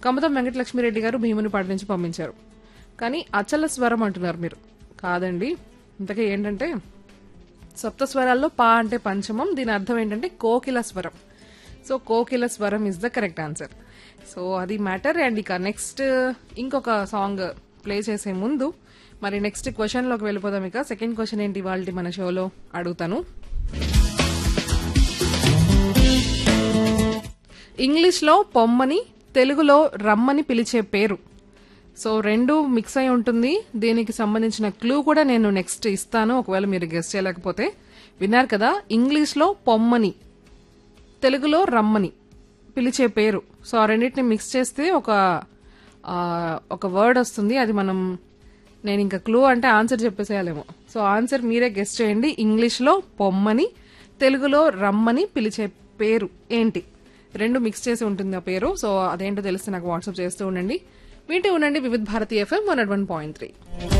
కమతం వెంకటలక్ష్మిరెడ్డి గారు భీమునిపాటి నుంచి పంపించారు. కానీ అచల స్వరం అంటున్నారు మీరు. కాదండి, ఇంతకీ ఏంటంటే సప్త స్వరాల్లో పా అంటే పంచమం, దీని అర్థం ఏంటంటే కోకిల స్వరం. సో కోకిల స్వరం is the correct answer. So అది మ్యాటర్. అండ్ ఇక నెక్స్ట్ ఇంకొక సాంగ్ ప్లే చేసే ముందు మరి నెక్స్ట్ క్వశ్చన్ లోకి వెళ్ళిపోదాం. ఇక సెకండ్ క్వశ్చన్ ఏంటి ఇవాళ మన షోలో అడుగుతాను. ఇంగ్లీష్ లో పొమ్మని, తెలుగులో రమ్మని పిలిచే పేరు. సో రెండు మిక్స్ అయి ఉంటుంది. దీనికి సంబంధించిన క్లూ కూడా నేను నెక్స్ట్ ఇస్తాను, ఒకవేళ మీరు గెస్ చేయలేకపోతే. విన్నారు కదా, ఇంగ్లీష్ లో పొమ్మని, తెలుగులో రమ్మని పిలిచే పేరు. సో ఆ రెండింటిని మిక్స్ చేస్తే ఒక వర్డ్ వస్తుంది. అది నేను ఇంకా క్లూ అంటే ఆన్సర్ చెప్పేసేయాలేమో. సో ఆన్సర్ మీరే గెస్ చేయండి. ఇంగ్లీష్ లో పొమ్మని, తెలుగులో రమ్మని పిలిచే పేరు ఏంటి? రెండు మిక్స్ చేసి ఉంటుంది ఆ పేరు. సో అదేంటో తెలిస్తే నాకు వాట్సాప్ చేస్తూ ఉండండి. వింటూ ఉండండి వివిధ భారతి FM 101.3.